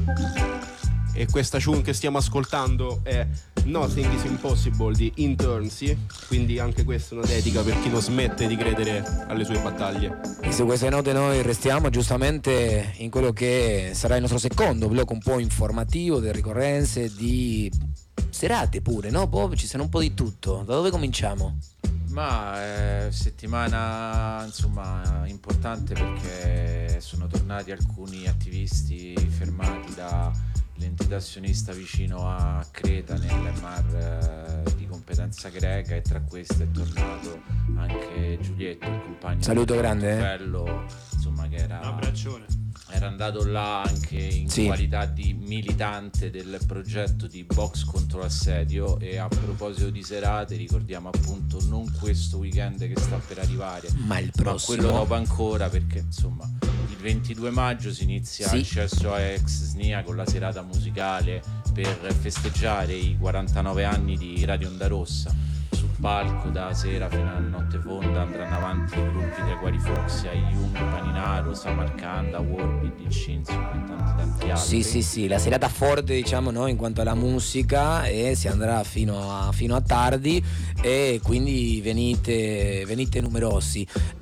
E questa tune che stiamo ascoltando è Nothing is Impossible di Interncy, quindi anche questa è una dedica per chi non smette di credere alle sue battaglie. E su queste note noi restiamo giustamente in quello che sarà il nostro secondo blocco un po' informativo, di ricorrenze, di serate pure, no? Poi ci sarà un po' di tutto. Da dove cominciamo? Ma settimana insomma importante perché sono tornati alcuni attivisti fermati dall'entità sionista vicino a Creta nel mar di competenza greca, e tra questi è tornato anche Giulietto, il compagno Saluto di grande, Bello, insomma, che era un abbraccione. Era andato là anche in qualità di militante del progetto di Box contro l'assedio. E a proposito di serate, ricordiamo appunto non questo weekend che sta per arrivare, ma il prossimo, quello dopo ancora, perché insomma il 22 maggio si inizia il CSO ex SNIA con la serata musicale per festeggiare i 49 anni di Radio Onda Rossa. Sul palco da sera fino a notte fonda andranno avanti i gruppi tra i quali Foxia, Jung, Paninaro, Samarcanda, Warby, DC, insomma, e tanti altri. Sì, la serata forte, diciamo, no, in quanto alla musica, e si andrà fino a tardi, e quindi venite numerosi.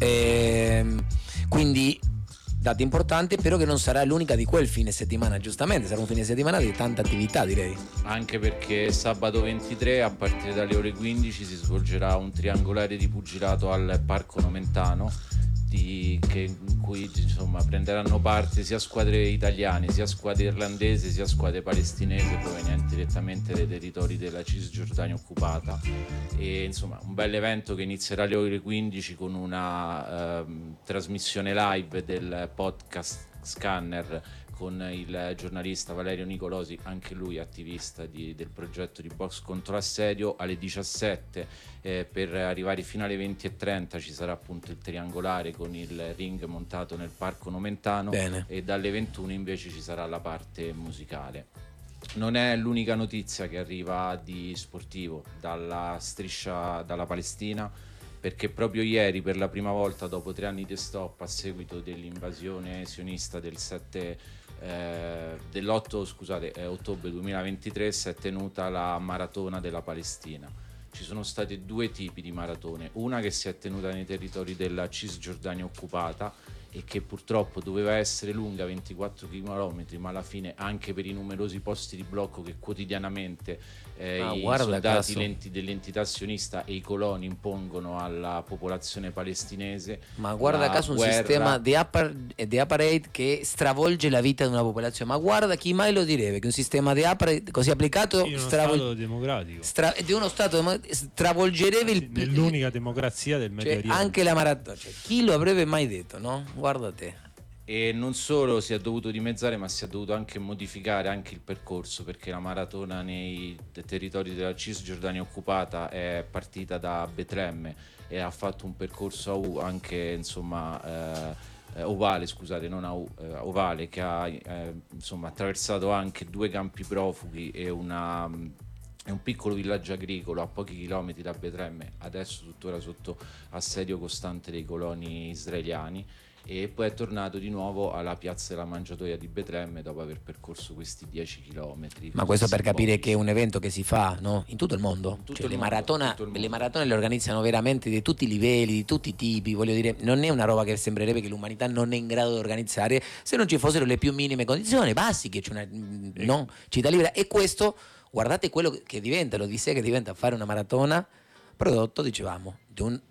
Quindi data importante, però che non sarà l'unica di quel fine settimana, giustamente sarà un fine settimana di tanta attività, direi. Anche perché sabato 23 a partire dalle ore 15 si svolgerà un triangolare di pugilato al Parco Nomentano, in cui insomma prenderanno parte sia squadre italiane, sia squadre irlandesi, sia squadre palestinesi provenienti direttamente dai territori della Cisgiordania occupata. E insomma un bel evento che inizierà alle ore 15 con una trasmissione live del podcast Scanner con il giornalista Valerio Nicolosi, anche lui attivista del progetto di Box contro l'assedio. Alle 17 per arrivare fino alle 20:30 ci sarà appunto il triangolare con il ring montato nel Parco Nomentano. Bene. E dalle 21 invece ci sarà la parte musicale. Non è l'unica notizia che arriva di sportivo dalla striscia, dalla Palestina, perché proprio ieri, per la prima volta dopo 3 anni di stop a seguito dell'invasione sionista dell'8 ottobre 2023, si è tenuta la maratona della Palestina. Ci sono stati 2 tipi di maratone, una che si è tenuta nei territori della Cisgiordania occupata e che purtroppo doveva essere lunga 24 km, ma alla fine, anche per i numerosi posti di blocco che quotidianamente i soldati dell'entità sionista e i coloni impongono alla popolazione palestinese. Ma guarda caso un sistema di apartheid che stravolge la vita di una popolazione. Ma guarda, chi mai lo direbbe che un sistema di apartheid così applicato in uno stato democratico di uno stato stravolgerebbe nell'unica democrazia del Medio Oriente. Anche la maratona, chi lo avrebbe mai detto, no? Guarda te. E non solo si è dovuto dimezzare, ma si è dovuto anche modificare anche il percorso, perché la maratona nei territori della Cisgiordania occupata è partita da Betlemme e ha fatto un percorso anche insomma ovale, scusate, non ovale, che ha insomma attraversato anche 2 campi profughi e è un piccolo villaggio agricolo a pochi chilometri da Betlemme, adesso tuttora sotto assedio costante dei coloni israeliani. E poi è tornato di nuovo alla piazza della Mangiatoia di Betlemme dopo aver percorso questi 10 chilometri. Ma questo per capire che è un evento che si fa, no? In tutto il mondo. Le maratone le organizzano veramente di tutti i livelli, di tutti i tipi, voglio dire, non è una roba che sembrerebbe che l'umanità non è in grado di organizzare se non ci fossero le più minime condizioni basiche, cioè no? Città libera. E questo, guardate quello che diventa, l'odissea che diventa fare una maratona, prodotto, dicevamo, di un